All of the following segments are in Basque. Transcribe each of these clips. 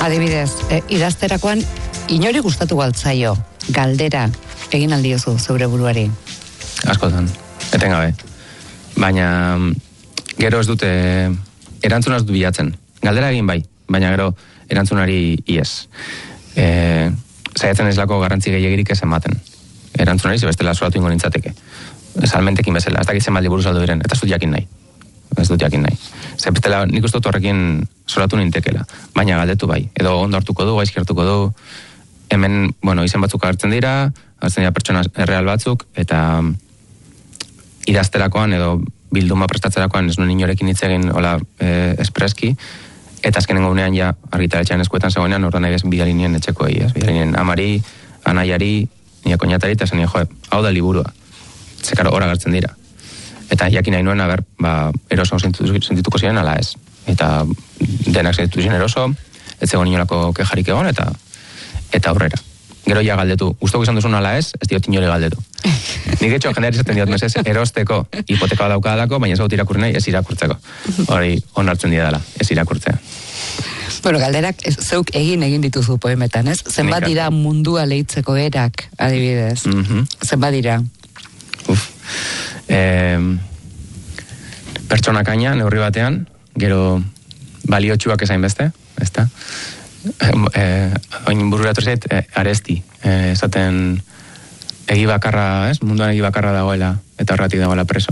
Adibidez, idazterakoan inori gustatu galtzaio, galdera egin aldiozu zeure buruari? Askotan, etengabe. Baina gero ez dute erantzuna ez dut bilatzen. Galdera egin bai, baina gero erantzunari iez. Zaiatzen ez lako garrantzi gehiagirik ez ematen. Erantzunari zebestela solatu ingo nintzateke. Salmentekin bezala, ez dakitzen baldi buruz aldo diren, eta ez dut jakin nahi. Zebestela nik uste dut horrekin solatu nintekela. Baina galdetu bai, edo ondo hartuko du, gaizki hartuko du, hemen, izen batzuk hartzen dira pertsona erreal batzuk, eta idazterakoan edo bilduma prestatzerakoan ez nuen inorekin hitz egin espreski, eta azkenengo unean ja argitaletxean eskuetan zegoenean, ordan nahi bidalinien etxekoei, bidalinien amari, anaiari, nire koñatari, eta zen hau da liburua. Zekaro hor agertzen dira. Eta jakin nahi nuen, eroso sentituko ziren, ala ez. Eta denak sentitu ziren eroso, ez zegoen inolako kejarik egon, eta aurrera. Gero ja galdetu, gustoko izan duzun ala ez diot inore galdetu. Nik etxo jendeari zaten diot mesez, erosteko hipoteka daukadalako, baina ez gaut irakurri nahi, ez irakurtzeko. Hori onartzen didala, ez irakurtzea. Galderak zeuk egin dituzu poemetan, ez? Zenbat dira mundua lehitzeko erak, adibidez? Zenbat dira? Pertsonak aina, neurri batean, gero baliotxuak ezain beste, ezta? Oin bururatu zait, aresti, esaten egi bakarra, ez? Munduan egi bakarra dagoela, eta horretik dagoela preso.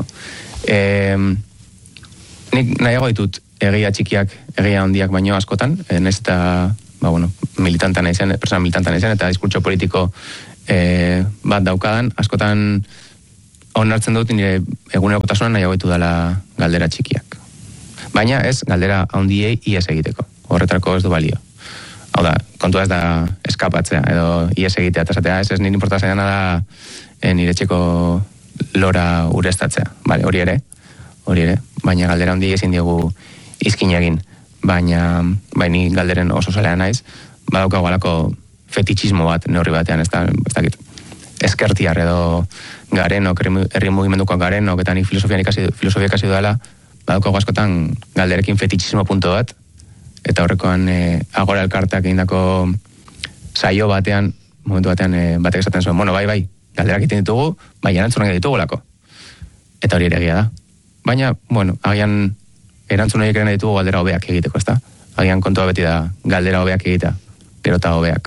Nik nahiago ditut egia txikiak, egia handiak baino askotan, naiz eta, militanta naizen, persona militanta naizen, eta diskurtso politiko bat daukadan, askotan onartzen dut nire egunerokotasunan nahiago ditu dela galdera txikiak. Baina ez, galdera handiei ies egiteko. Horretarako ez du balio. Hau da, kontua ez da eskapatzea, edo ies egitea, eta esatea, ez nire importazia dena da nire txeko lora urestatzea. Bale, hori ere, baina galdera handiei ezin diogu izkin egin. Baina ni galderen oso zalea naiz, badaukago alako fetitxismo bat neurri batean, ez dakit. Eskertiar edo garenok, herri mugimenduko garenok, eta nik filosofia ikasi dudala, badaukago askotan galderekin fetitxismo punto bat, eta horrekoan agora elkartak egindako saio batean, momentu batean batek esaten zuen, bai, galderak egiten ditugu, baina erantzunak ditugulako. Eta hori ere egia da. Baina, agian erantzun horiek ere ditugu galdera hobeak egiteko, ezta? Agian kontua beti da galdera hobeak egitea, gero eta hobeak.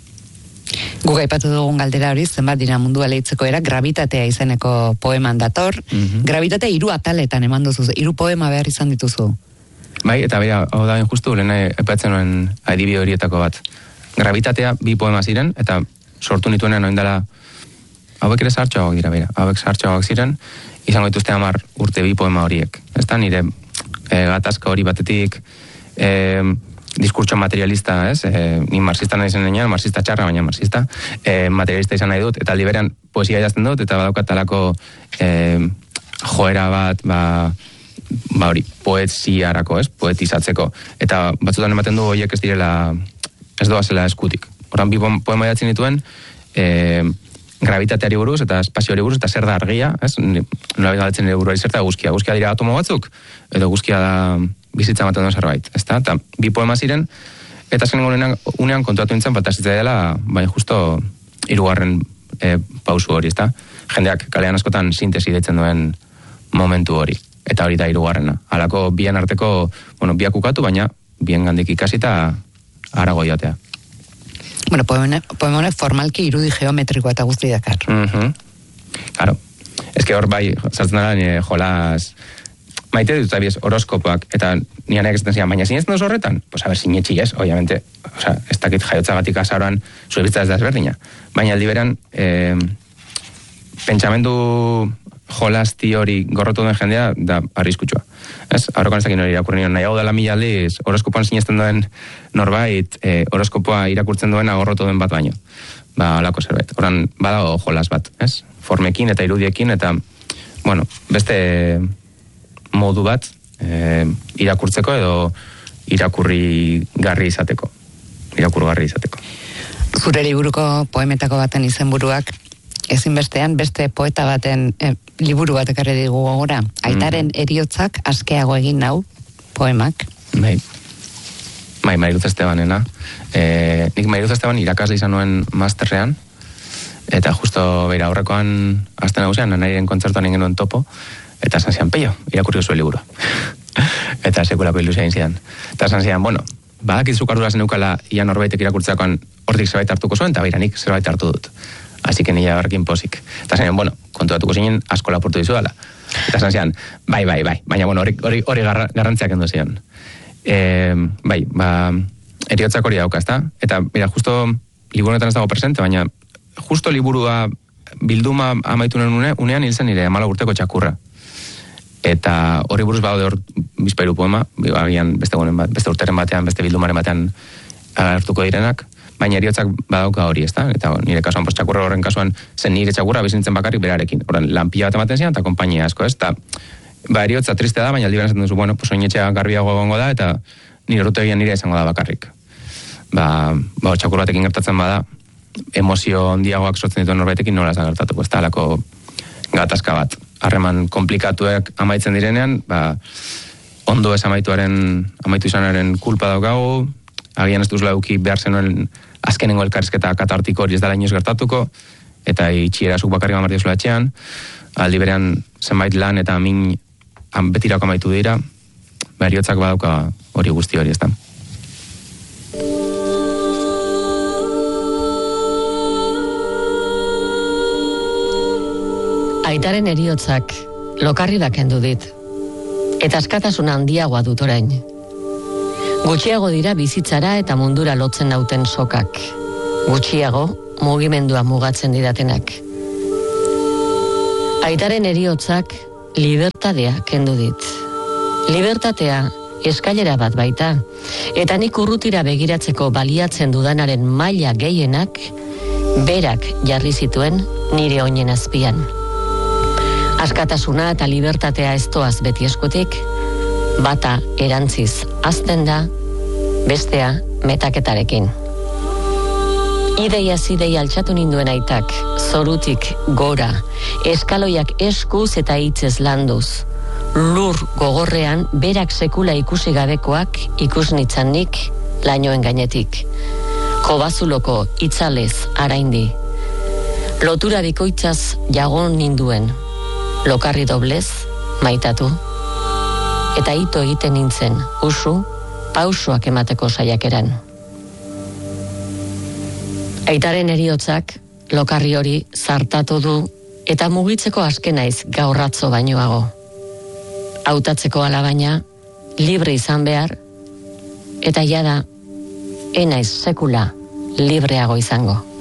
Guk aipatu dugun galdera hori, zenbat dira mundua lehitzeko era, Grabitatea izeneko poeman dator. Grabitatea 3 ataletan eman duzu, 3 poema behar izan dituzu. Bai, eta bera, hau da justu, lehen aipatzen nuen adibide horietako bat. Grabitatea 2 poema ziren, eta sortu nituenean oindala, hauek ere zahartxoagoak dira, bera, hauek zahartxoagoak ziren, izango dituzte 10 urte 2 poema horiek. Ez da, nire gatazka hori batetik, diskurtso materialista, ez? Ni marxista nahi zenean, marxista txarra, baina marxista, materialista izan nahi dut, eta aldi berean poesia idazten dut, eta badaukat talako joera bat, hori, poesiarako, ez? Poetizatzeko. Eta batzutan ematen du horiek ez direla, ez doazela eskutik. Horan 2 poema idatzen dituen, gravitateari buruz, eta espazioari buruz, eta zer da argia, ez? Nola galdetzen nire buruari zer da guzkia. Guzkia dira atomo batzuk, edo guzkia da bizitza ematen duen zerbait, ezta? Eta 2 poema ziren, eta zen unean kontuatu nintzen, faltazitza dela, baina justo 3. pausu hori, ezta? Jendeak kalean askotan sintesi deitzen duen momentu hori, eta hori da 3. Halako bien arteko, biak ukatu, baina bien gandik ikasi eta harago joatea. Poema honek formalki irudi geometrikoa eta guzti dakar. Claro. Ez que hor bai, sartzen dara nire jolas maite dut abiez horoskopoak, eta nianek esaten zian, baina zinez noz horretan? Pues a ver, sinetxi ez, obviamente, ez dakit jaiotzagatik azaroan zure bizitza ez da ezberdina. Baina aldi beran, pentsamendu jolasti hori gorrotu den jendea da arriskutsua. Ez? Aurrekoan ez dakit nori irakurri nion, nahiago dela 1000 aldiz, horoskopoan sinesten duen norbait, horoskopoa irakurtzen duen agorrotu den bat baino. Halako zerbait. Horan, badago jolas bat, ez? Formekin eta irudiekin, eta, beste modu bat irakurtzeko edo irakurgarri izateko. Zure liburuko poemetako baten izenburuak ezinbestean beste poeta baten liburu bat ekarri digu gogora. Aitaren heriotzak askeago egin nau poemak. Bai. Bai, Mariluz Estebanena. Nik Mariluz Esteban irakasle izan nuen masterrean, eta justo beira aurrekoan azten nagusian, Nanairen kontzertuan egin nuen topo, eta esan zian, peio, irakurri zuen liburu. Eta sekulako ilusia egin zidan. Eta esan zidan, bueno, badakitzuk ardura zen eukala ia norbaitek irakurtzeakoan hortik zerbait hartuko zuen, eta beira nik zerbait hartu dut. Así que nila barkin pozik. Eta esan zidan, bueno, kontuatuko zinen asko lapurtu dizu dela. Eta esan zidan, bai, baina bueno, hori garrantziak endo zidan. Bai, eriotzak hori dauka, ezta? Eta, mira, justo liburunetan ez dago presente, baina justo liburua bilduma amaitu unean hil zen nire 14 urteko txakurra. Eta hori buruz badaude hor bizpairu poema, agian beste urteren batean, beste bildumaren batean agertuko direnak, baina eriotzak badauka hori, ezta? Eta nire kasuan, txakurra horren kasuan, zen nire txakurra bizintzen bakarrik berarekin. Horren, lanpila bat ematen zian, eta konpainia asko, ez? Eta, eriotza triste da, baina aldiberan zaten duzu, bueno, oinetxea garbiago egongo da, eta nire rutegian nire izango da bakarrik. Txakur batekin gertatzen bada, emozio handiagoak sortzen dituen norbaitekin nola ez da gertatuko, ez da alako gatazka bat. Harreman komplikatuak amaitzen direnean, ondo ez amaitu izanaren kulpa daukagu, agian ez duzula eduki behar zenuen azkenengo elkarrizketa katartiko hori ez dela inoiz gertatuko, eta itxiera zuk bakarrik amartia zula etxean, aldi berean zenbait lan eta min betirako amaitu dira, eriotzak badauka hori guzti hori ez da. Aitaren eriotzak lokarri kendu dit, eta askatasun handiagoa dut orain. Gutxiago dira bizitzara eta mundura lotzen nauten sokak. Gutxiago mugimendua mugatzen didatenak. Aitaren eriotzak libertadea kendu dit. Libertatea eskailera bat baita, eta nik urrutira begiratzeko baliatzen dudanaren maila gehienak berak jarri zituen nire oinen azpian. Askatasuna eta libertatea ez doaz beti eskutik, bata erantziz hazten da, bestea metaketarekin. Ideiaz ideia altxatu ninduen aitak, zorutik gora, eskaloiak eskuz eta hitzez landuz, lur gogorrean berak sekula ikusi gabekoak ikusnitzan nik lainoen gainetik. Kobazuloko itzalez araindi. Lotura bikoitzaz jagon ninduen, lokarri doblez, maitatu. Eta ito egiten nintzen, usu, pausoak emateko saiakeran. Aitaren eriotzak, lokarri hori zartatu du, eta mugitzeko aske naiz gaurratzo bainoago. Hautatzeko alabaina, libre izan behar, eta jada, enaiz sekula libreago izango.